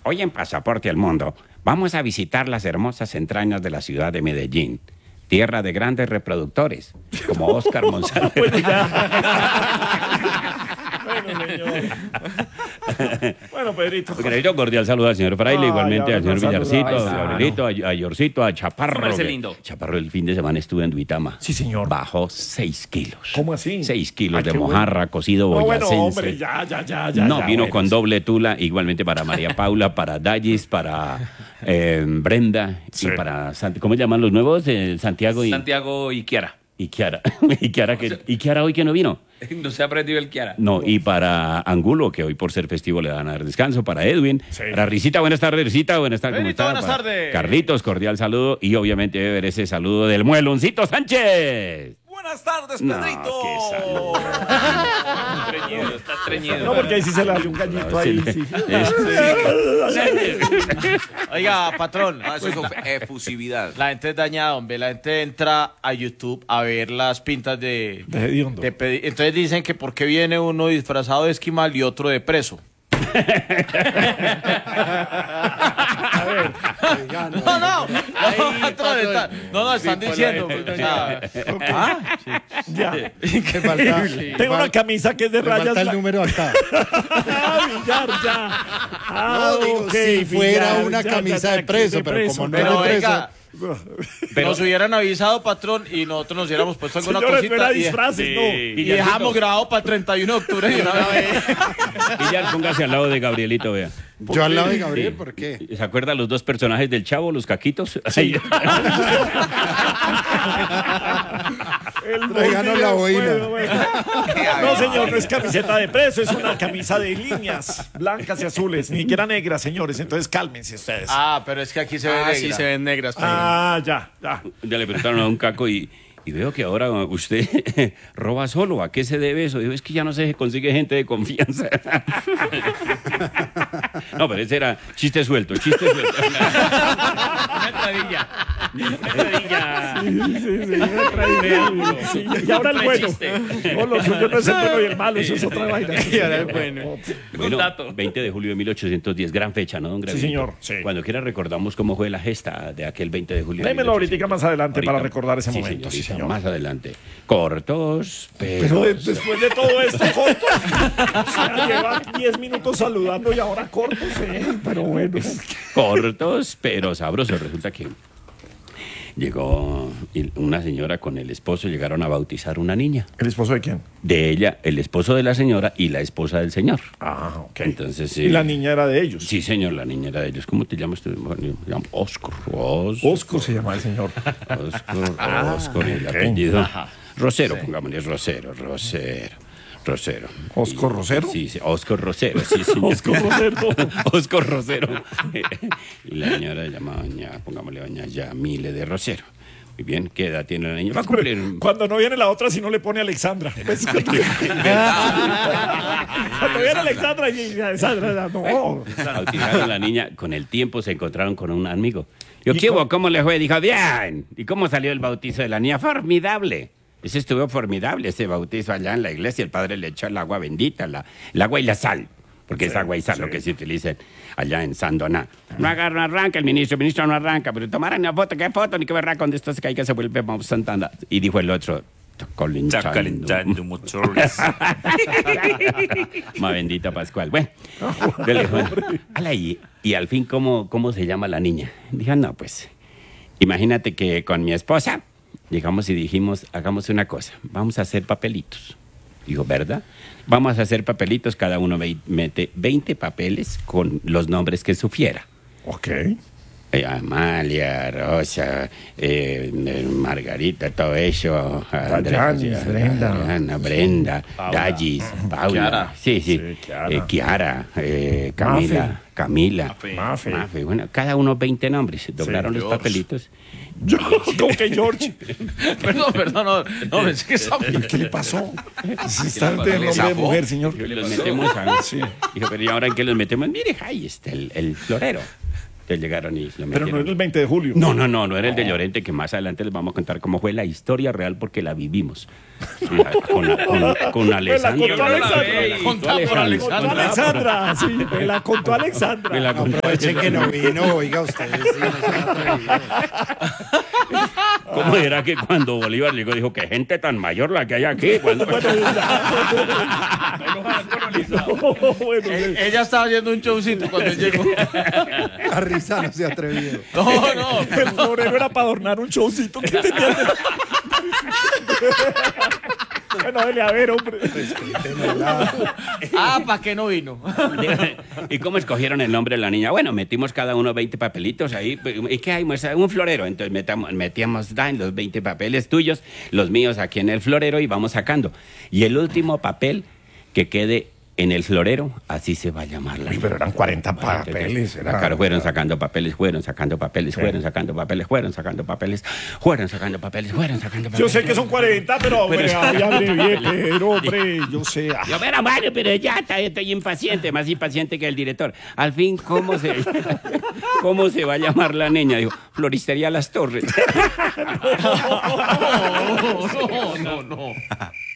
Hoy en Pasaporte al Mundo vamos a visitar las hermosas entrañas de la ciudad de Medellín, tierra de grandes reproductores, como Oscar Monsalve. Bueno, señor. Bueno, Pedrito. Un cordial saludo al señor Fraile, igualmente al señor Villarcito, saludado. a Gabrielito, a Yorcito, a Chaparro. Súmese lindo. Chaparro, el fin de semana estuve en Duitama. Sí, señor. Bajó 6 kilos. ¿Cómo así? 6 kilos Ay, de qué mojarra, cocido No, bueno, boyacense. hombre, ya. No, ya, vino bueno, con sí. doble tula, igualmente para María Paula, para Dallis, para Brenda Sí. y para ¿cómo llaman los nuevos? Santiago Santiago y Kiara. y Kiara. ¿Y Kiara hoy que no vino? No se ha aprendido el Kiara. No, y para Angulo, que hoy por ser festivo le van a dar descanso, para Edwin, Sí. para Risita, buenas tardes, Risita, buenas tardes. ¿Cómo Benito, está? buenas Para tardes. Carlitos, cordial saludo, y obviamente debe ver ese saludo del Mueloncito Sánchez. Buenas tardes, No, Pedrito. qué saludo. Está estreñido. No, porque ahí sí se le dio un gallito ahí, sí. Oiga, patrón, Eso es efusividad. la gente es dañada, hombre. La gente entra a YouTube a ver las pintas de hediondo. Entonces dicen que por qué viene uno disfrazado de esquimal y otro de preso. No, están diciendo. O sea, Ya. ¿Qué falta? Tengo una camisa que es de Me rayas. falta el número acá. Villar, ya. No, digo, ok, si fuera Villar, una ya, camisa ya, de preso, de pero como no pero es de preso. oiga, nos hubieran avisado, patrón, y nosotros nos hubiéramos puesto alguna Señores, no era cosita disfraces, no. y dejamos grabado para el 31 de octubre de una vez. Villar, póngase al lado de Gabrielito, vea. Yo al lado de Gabriel, Sí. ¿por qué? ¿Se acuerdan los dos personajes del Chavo, los caquitos? Sí. Tráiganos la boina. No, señor, no es camiseta de preso, es una camisa de líneas blancas y azules, ni siquiera negras, señores. Entonces cálmense ustedes. Ah, pero es que aquí se ve negra. Sí se ven negras. Ya. Ya le preguntaron a un caco y veo que ahora usted roba solo. ¿A qué se debe eso? Digo, es que ya no se consigue gente de confianza. No, pero ese era chiste suelto. Una entradilla. Sí, y ahora el bueno. Chiste. No, lo suyo no es el bueno y el malo, eso es otra vaina. Y ahora el bueno. Bueno, Un dato. 20 de julio de 1810, gran fecha, ¿no, don Gabriel? señor, sí. Cuando quiera recordamos cómo fue la gesta de aquel 20 de julio. de Démelo ahorita 1810. más adelante para Ahorita. recordar ese momento, Señorita, sí, señor. Más adelante. Cortos, Pero pero... después de todo esto, corto. O sea, lleva 10 minutos saludando y ahora cortos, pero bueno. Cortos, pero sabrosos. Resulta que llegó una señora con el esposo, llegaron a bautizar una niña. ¿El esposo de quién? De ella, el esposo de la señora y la esposa del señor. Ah, ok. Entonces, Y la niña era de ellos. Sí, señor, la niña era de ellos. ¿Cómo te llamas tú? Me llamo Oscar. Oscar se llama el señor. Oscar, y el ok. apellido. Rosero, pongámosle Rosero. ¿Oscar Rosero? Sí, Oscar Rosero, sí, señor. Oscar Rosero. Oscar Rosero. Y la señora se llama pongámosle doña Yamile de Rosero. Muy bien, ¿qué edad tiene la niña? Va a cumplir... Cuando no viene la otra, si no le pone Alexandra. Pues, cuando viene Alexandra, y Alexandra, no. Bautizaron a la niña, con el tiempo se encontraron con un amigo. Yo, ¿qué hubo? ¿Cómo le fue? Dijo, bien. ¿Y cómo salió el bautizo de la niña? Formidable. Ese estuvo formidable, ese bautizo allá en la iglesia. El padre le echó el agua bendita, el agua y la sal. Porque es agua y sal lo que se utiliza allá en Sandoná. No arranca el ministro no arranca, pero tomaran una foto, ¿qué foto? Ni que verá cuando esto se caiga se vuelve Bob Santana. Y dijo el otro, Está calentando motores. Ma bendita Pascual. Bueno, yo le dije, ala, y al fin, ¿cómo se llama la niña? Dijo, no, pues, imagínate que con mi esposa llegamos y dijimos, hagamos una cosa, vamos a hacer papelitos. Digo, ¿verdad? Vamos a hacer papelitos, cada uno mete 20 papeles con los nombres que supiera. Ok. Amalia, Rosa, Margarita, todo eso. Dayanis, Brenda. Ana, Brenda, Dallis, Paula. Kiara. Sí. Sí, Kiara. Kiara, Camila. Mafe. Mafe. Bueno, cada uno 20 nombres. Doblaron los George. papelitos. Yo, como que George. Perdón, no, pensé que estaba... ¿Qué le pasó? Si está de nombre de mujer, señor. Los metemos a... Sí. Dijo, pero ¿y ahora en qué los metemos? Mire, ahí está el florero. Te llegaron y lo Pero metieron. no es el 20 de julio. No era el de Llorente, que más adelante les vamos a contar cómo fue la historia real porque la vivimos. Con Alessandra. contó Alexandra. Contada por Alexandra. Contó Alexandra, sí, me la contó Alexandra. Me la contó Aprovechen que no Alessandra. vino, oiga ustedes. Sí, no sean atrevidos. ¿Cómo era que cuando Bolívar llegó dijo que gente tan mayor la que hay aquí? Cuando... Bueno, Ella estaba haciendo un showcito cuando él llegó. A risa no se ha atrevido. No. el florero era para adornar un showcito que tenía. Bueno, dele a ver, hombre. ¿Para qué no vino? ¿Y cómo escogieron el nombre de la niña? Bueno, metimos cada uno 20 papelitos ahí. ¿Y qué hay? Muestra un florero. Entonces metíamos los 20 papeles tuyos, los míos aquí en el florero y vamos sacando. Y el último papel que quede en el florero, así se va a llamar la Uy, pero eran 40 papeles. Era... Claro, fueron sacando papeles, fueron sacando papeles, fueron sacando papeles, fueron sacando papeles, fueron sacando papeles, fueron sacando papeles. Yo sé que son 40, pero hombre, ya abrevié, hombre, yo sé. Yo, pero Mario, pero ya estoy impaciente, más impaciente que el director. Al fin, ¿cómo se va a llamar la niña? Dijo, Floristería Las Torres. No.